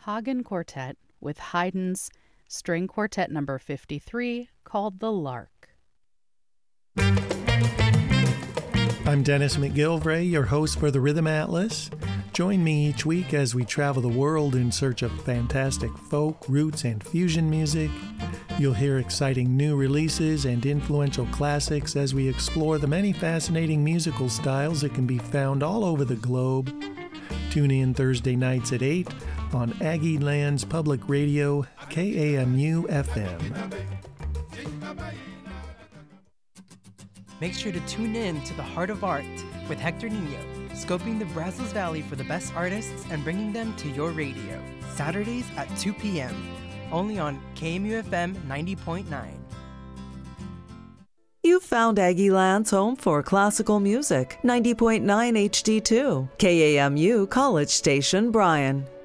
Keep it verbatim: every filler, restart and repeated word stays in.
Hagen Quartet with Haydn's String Quartet number fifty-three called The Lark. I'm Dennis McGilvray, your host for the Rhythm Atlas. Join me each week as we travel the world in search of fantastic folk, roots, and fusion music. You'll hear exciting new releases and influential classics as we explore the many fascinating musical styles that can be found all over the globe. Tune in Thursday nights at eight on Aggie Lands Public Radio, K A M U F M. Make sure to tune in to The Heart of Art with Hector Nino, scoping the Brazos Valley for the best artists and bringing them to your radio. Saturdays at two p.m., only on K M U F M ninety point nine. You've found Aggie Land's home for classical music, ninety point nine H D two, K A M U College Station, Bryan.